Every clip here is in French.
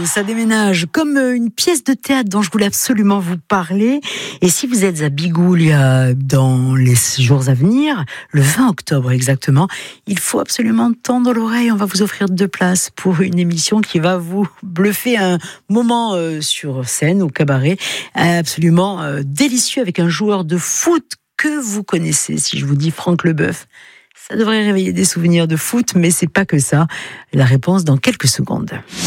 ça déménage comme une pièce de théâtre dont je voulais absolument vous parler. Et si vous êtes à Bigoulia dans les jours à venir, le 20 octobre exactement, il faut absolument tendre l'oreille. On va vous offrir 2 places pour une émission qui va vous bluffer un moment sur scène, au cabaret, absolument délicieux avec un joueur de foot que vous connaissez. Si je vous dis Franck Leboeuf, ça devrait réveiller des souvenirs de foot, mais c'est pas que ça. La réponse dans quelques secondes.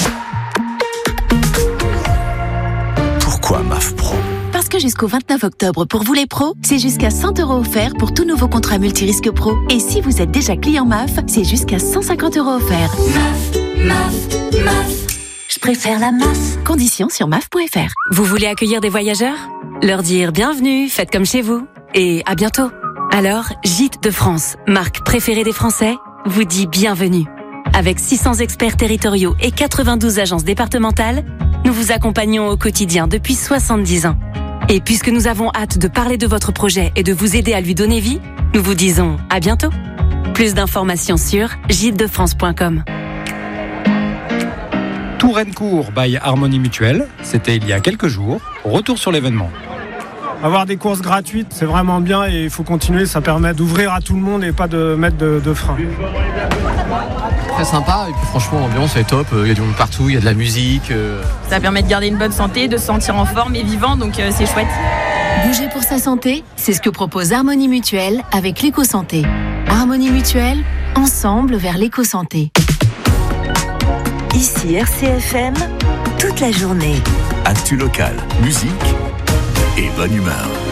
Pourquoi MAF Pro ? Parce que jusqu'au 29 octobre, pour vous les pros, c'est jusqu'à 100 € offerts pour tout nouveau contrat multirisque pro. Et si vous êtes déjà client MAF, c'est jusqu'à 150 € offerts. MAF. Je préfère la MAF. Conditions sur MAF.fr. Vous voulez accueillir des voyageurs ? Leur dire bienvenue, faites comme chez vous. Et à bientôt. Alors, Gîtes de France, marque préférée des Français, vous dit bienvenue. Avec 600 experts territoriaux et 92 agences départementales, nous vous accompagnons au quotidien depuis 70 ans. Et puisque nous avons hâte de parler de votre projet et de vous aider à lui donner vie, nous vous disons à bientôt. Plus d'informations sur gîtesdefrance.com. Tourencourt by Harmonie Mutuelle, c'était il y a quelques jours. Retour sur l'événement. Avoir des courses gratuites, c'est vraiment bien et il faut continuer, ça permet d'ouvrir à tout le monde et pas de mettre de frein. Très sympa et puis franchement l'ambiance est top, il y a du monde partout, il y a de la musique. Ça permet de garder une bonne santé, de se sentir en forme et vivant, donc c'est chouette. Bouger pour sa santé, c'est ce que propose Harmonie Mutuelle avec l'éco-santé. Harmonie Mutuelle, ensemble vers l'éco-santé. Ici RCFM, toute la journée. Actu local, musique et bonne humeur.